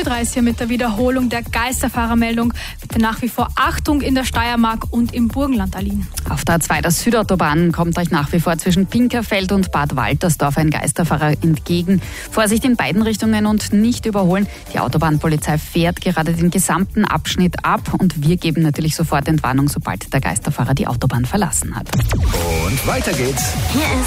Uhr mit der Wiederholung der Geisterfahrermeldung. Bitte nach wie vor Achtung in der Steiermark und im Burgenland, Aline. Auf der A2 der Südautobahn kommt euch nach wie vor zwischen Pinkerfeld und Bad Waltersdorf ein Geisterfahrer entgegen. Vorsicht in beiden Richtungen und nicht überholen. Die Autobahnpolizei fährt gerade den gesamten Abschnitt ab und wir geben natürlich sofort Entwarnung, sobald der Geisterfahrer die Autobahn verlassen hat. Und weiter geht's. Hier ist